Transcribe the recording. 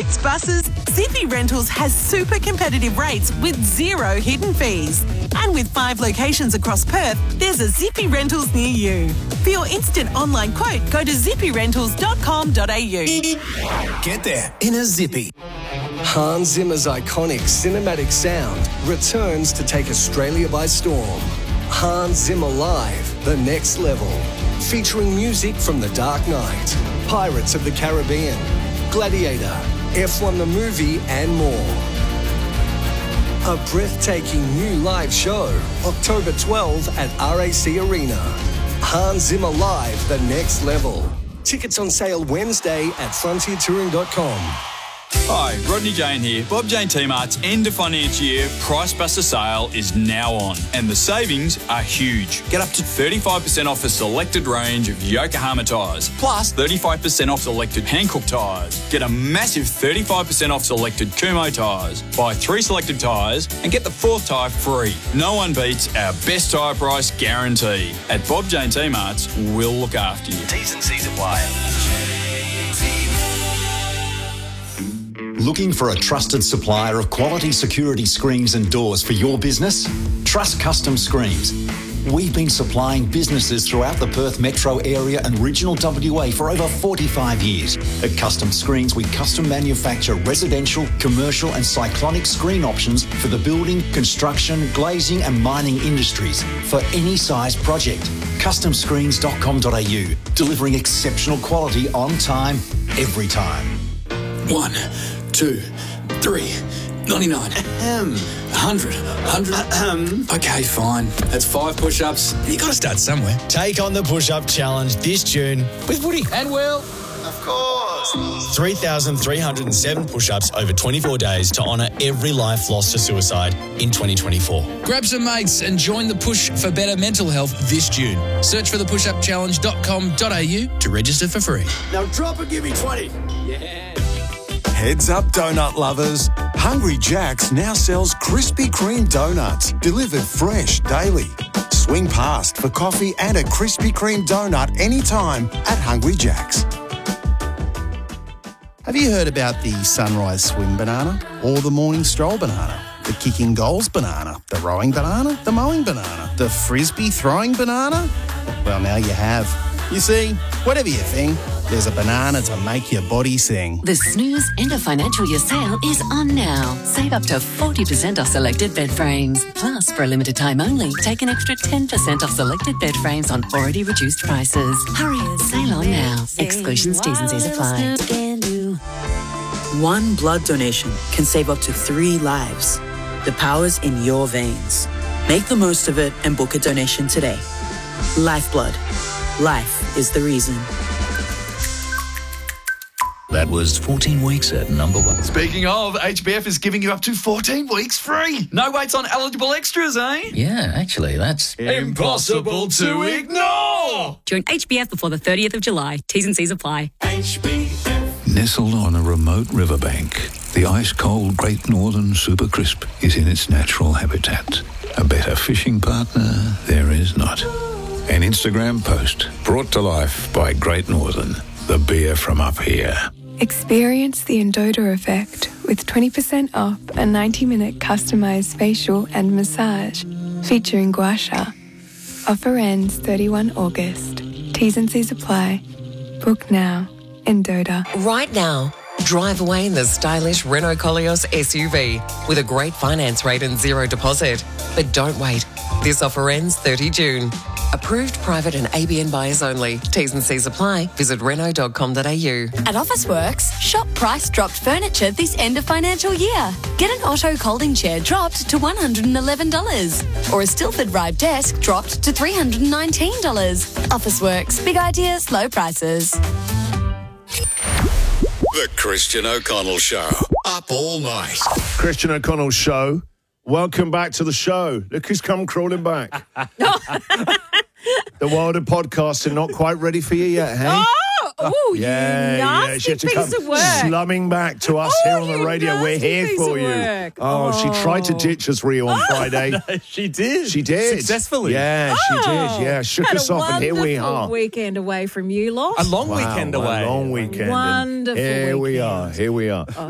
6 buses, Zippy Rentals has super competitive rates with 0 hidden fees. And with 5 locations across Perth, there's a Zippy Rentals near you. For your instant online quote, go to zippyrentals.com.au. Get there in a Zippy. Hans Zimmer's iconic cinematic sound returns to take Australia by storm. Hans Zimmer Live, The Next Level. Featuring music from The Dark Knight, Pirates of the Caribbean, Gladiator, F1 the Movie, and more. A breathtaking new live show, October 12 at RAC Arena. Hans Zimmer Live, The Next Level. Tickets on sale Wednesday at frontiertouring.com. Hi, Rodney Jane here. Bob Jane T-Mart's end of financial year Price Buster sale is now on, and the savings are huge. Get up to 35% off a selected range of Yokohama tyres, plus 35% off selected Hankook tyres. Get a massive 35% off selected Kumho tyres. Buy 3 selected tyres and get the 4th tyre free. No one beats our best tyre price guarantee. At Bob Jane T-Mart's, we'll look after you. T's and C's apply. Looking for a trusted supplier of quality security screens and doors for your business? Trust Custom Screens. We've been supplying businesses throughout the Perth metro area and regional WA for over 45 years. At Custom Screens, we custom manufacture residential, commercial and cyclonic screen options for the building, construction, glazing and mining industries for any size project. CustomScreens.com.au, delivering exceptional quality on time, every time. 1, 2, 3, 99. 100. Okay, fine. That's 5 push-ups. You got to start somewhere. Take on the push-up challenge this June with Woody and Will. Of course. 3,307 push-ups over 24 days to honour every life lost to suicide in 2024. Grab some mates and join the push for better mental health this June. Search for thepushupchallenge.com.au to register for free. Now drop and give me 20. Heads up, donut lovers. Hungry Jack's now sells Krispy Kreme donuts, delivered fresh daily. Swing past for coffee and a Krispy Kreme donut anytime at Hungry Jack's. Have you heard about the sunrise swim banana or the morning stroll banana? The kicking goals banana, the rowing banana, the mowing banana, the frisbee throwing banana? Well, now you have. You see, whatever you think, there's a banana to make your body sing. The Snooze End of Financial Year sale is on now. Save up to 40% off selected bed frames. Plus, for a limited time only, take an extra 10% off selected bed frames on already reduced prices. Hurry, sale on now. Exclusions, T's and C's apply. One blood donation can save up to 3 lives. The power's in your veins. Make the most of it and book a donation today. Lifeblood. Life is the reason. That was 14 weeks at number 1. Speaking of, HBF is giving you up to 14 weeks free. No waits on eligible extras, eh? Yeah, actually, that's impossible to ignore. Join HBF before the 30th of July. T's and C's apply. HBF. Nestled on a remote riverbank, the ice-cold Great Northern Super Crisp is in its natural habitat. A better fishing partner there is not. An Instagram post brought to life by Great Northern, the beer from up here. Experience the Endota effect with 20% off a 90-minute customised facial and massage featuring gua sha. Offer ends 31 August. T's and C's apply. Book now. Endota. Right now, drive away in the stylish Renault Koleos SUV with a great finance rate and 0 deposit. But don't wait. This offer ends 30 June. Approved private and ABN buyers only. T's and C's apply. Visit Renault.com.au. At Officeworks, shop price dropped furniture this end of financial year. Get an Otto Colding chair dropped to $111. Or a Stilford Ribe desk dropped to $319. Officeworks. Big ideas, low prices. The Christian O'Connell Show. Up all night. Christian O'Connell Show. Welcome back to the show. Look who's come crawling back. The world of podcasting not quite ready for you yet, hey? Oh, yeah, you nasty she had to piece come of work. Slumming back to us here on the radio. We're here for you. She tried to ditch us, Rio, on Friday. She did. She did. Successfully. Yeah, she did. Yeah, shook us off and here we are. Weekend away from you lot. A long weekend away. A long weekend. Wonderful Here we weekend. are. Here we are.